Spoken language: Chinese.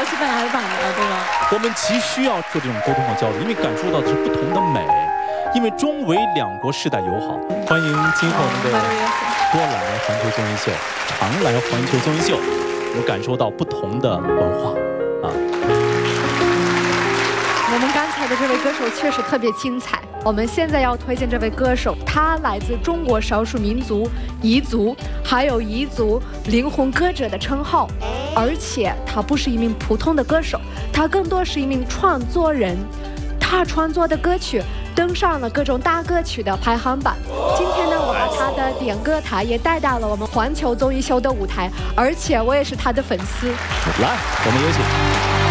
到西班牙版的，对吧？ 我们急需要做这种沟通和交流，因为感受到的是不同的美，因为中维两国世代友好。欢迎今后能够多来环球综艺秀，常来环球综艺秀，我们感受到不同的文化啊。 我们刚才的这位歌手确实特别精彩。我们现在要推荐这位歌手，他来自中国少数民族彝族，还有彝族灵魂歌者的称号，而且他不是一名普通的歌手，他更多是一名创作人。他创作的歌曲登上了各种大歌曲的排行榜。今天呢，我把他的点歌台也带到了我们环球综艺秀的舞台，而且我也是他的粉丝。 来，我们有请。